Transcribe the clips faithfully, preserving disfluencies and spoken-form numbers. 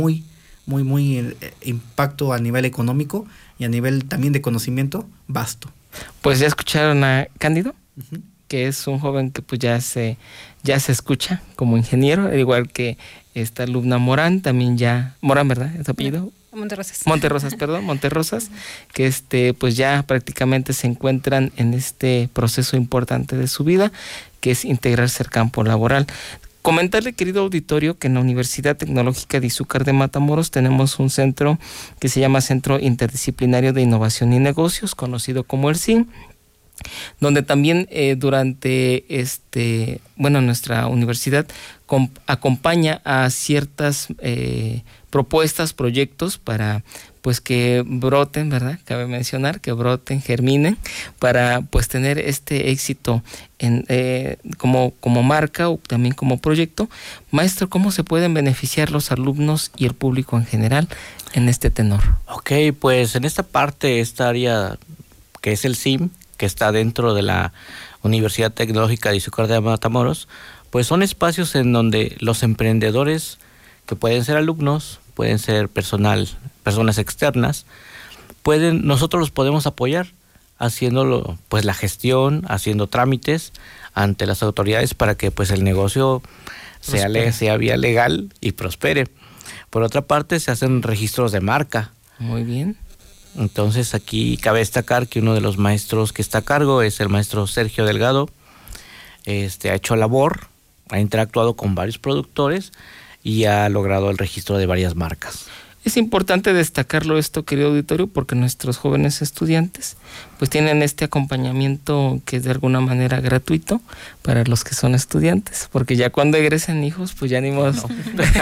muy, muy, muy eh, impacto a nivel económico y a nivel también de conocimiento vasto. Pues ya escucharon a Cándido, Uh-huh. que es un joven que pues ya se, ya se escucha como ingeniero, al igual que esta alumna Morán, también ya, Morán, ¿verdad? ¿Es su apellido? Monterrosas. Monterrosas, perdón, Monterrosas, que este, pues ya prácticamente se encuentran en este proceso importante de su vida, que es integrarse al campo laboral. Comentarle, querido auditorio, que en la Universidad Tecnológica de Izúcar de Matamoros tenemos un centro que se llama Centro Interdisciplinario de Innovación y Negocios, conocido como el C I N, donde también eh, durante este, bueno, nuestra universidad comp- acompaña a ciertas eh, propuestas, proyectos para pues que broten, ¿verdad? Cabe mencionar que broten, germinen, para pues tener este éxito en eh, como, como marca o también como proyecto. Maestro, ¿cómo se pueden beneficiar los alumnos y el público en general en este tenor? Ok, pues en esta parte, esta área que es el C I M, que está dentro de la Universidad Tecnológica de Izúcar de Matamoros, pues son espacios en donde los emprendedores, que pueden ser alumnos, pueden ser personal, personas externas, pueden, nosotros los podemos apoyar haciéndolo, pues la gestión, haciendo trámites ante las autoridades para que pues el negocio sea, le, sea vía legal y prospere. Por otra parte, se hacen registros de marca. Muy bien. Entonces aquí cabe destacar que uno de los maestros que está a cargo es el maestro Sergio Delgado. Este ha hecho labor, ha interactuado con varios productores y ha logrado el registro de varias marcas. Es importante destacarlo esto, querido auditorio, porque nuestros jóvenes estudiantes pues tienen este acompañamiento que es de alguna manera gratuito para los que son estudiantes, porque ya cuando egresen hijos, pues ya ni modo. No.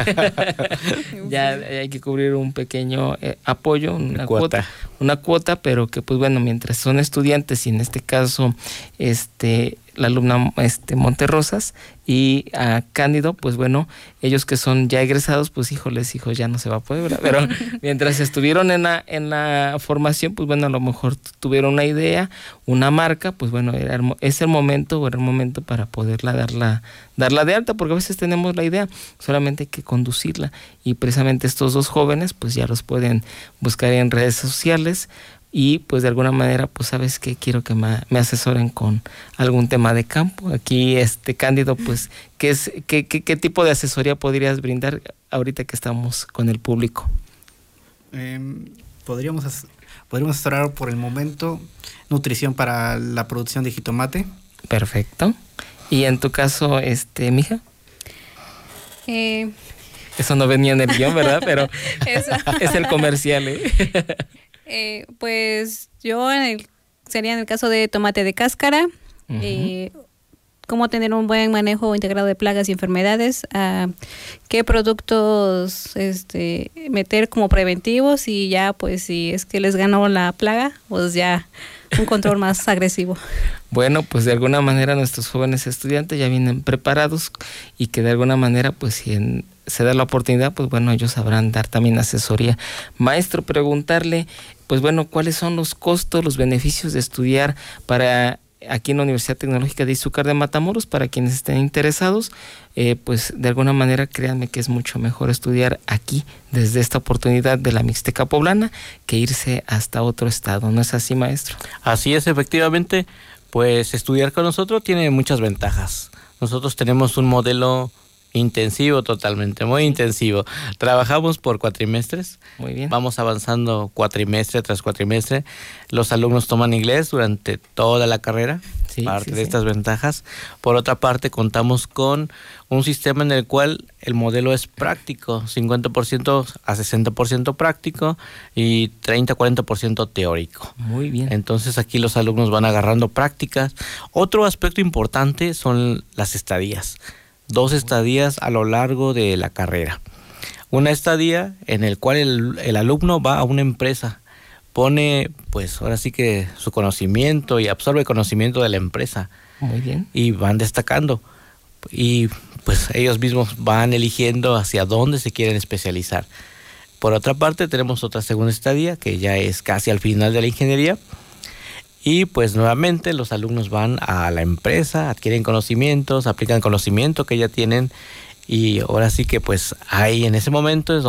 Ya hay que cubrir un pequeño eh, apoyo, una cuota. cuota, una cuota, pero que pues bueno, mientras son estudiantes y en este caso este la alumna este Monterrosas y a Cándido, pues bueno, ellos que son ya egresados, pues híjoles, hijos, ya no se va a poder, ¿verdad? Pero mientras estuvieron en la en la formación, pues bueno, a lo mejor tuvieron una idea, una marca, pues bueno, era el, es el momento, era el momento para poderla darla, darla de alta, porque a veces tenemos la idea, solamente hay que conducirla, y precisamente estos dos jóvenes, pues ya los pueden buscar en redes sociales, y pues de alguna manera, pues sabes que quiero que me, me asesoren con algún tema de campo. Aquí, este Cándido, pues, ¿qué es, qué, qué, qué tipo de asesoría podrías brindar ahorita que estamos con el público? Eh, podríamos, as- podríamos asesorar por el momento nutrición para la producción de jitomate. Perfecto. Y en tu caso, este, mija. Eh, Eso no venía en el guión, ¿verdad? Pero Eso. es el comercial, ¿eh? eh, pues yo en el, sería en el caso de tomate de cáscara, Uh-huh. eh, cómo tener un buen manejo integrado de plagas y enfermedades, uh, qué productos este, meter como preventivos, y ya pues si es que les ganó la plaga, pues ya un control más agresivo. Bueno, pues de alguna manera nuestros jóvenes estudiantes ya vienen preparados, y que de alguna manera, pues si en, se da la oportunidad, pues bueno, ellos sabrán dar también asesoría. Maestro, preguntarle, pues bueno, ¿cuáles son los costos, los beneficios de estudiar para aquí en la Universidad Tecnológica de Izúcar de Matamoros? Para quienes estén interesados, eh, pues de alguna manera créanme que es mucho mejor estudiar aquí desde esta oportunidad de la Mixteca Poblana que irse hasta otro estado, ¿no es así, maestro? Así es, efectivamente, pues estudiar con nosotros tiene muchas ventajas. Nosotros tenemos un modelo intensivo totalmente, muy intensivo. Trabajamos por cuatrimestres. Muy bien. Vamos avanzando cuatrimestre tras cuatrimestre. Los alumnos toman inglés durante toda la carrera, Sí, parte sí, de sí. estas ventajas. Por otra parte, contamos con un sistema en el cual el modelo es práctico, cincuenta por ciento a sesenta por ciento práctico y treinta a cuarenta por ciento teórico. Muy bien. Entonces aquí los alumnos van agarrando prácticas. Otro aspecto importante son las estadías. Dos estadías a lo largo de la carrera. Una estadía en el cual el, el alumno va a una empresa, pone pues ahora sí que su conocimiento y absorbe conocimiento de la empresa. Muy bien. Y van destacando. Y pues ellos mismos van eligiendo hacia dónde se quieren especializar. Por otra parte, tenemos otra segunda estadía que ya es casi al final de la ingeniería. Y pues nuevamente los alumnos van a la empresa, adquieren conocimientos, aplican conocimiento que ya tienen, y ahora sí que pues ahí en ese momento es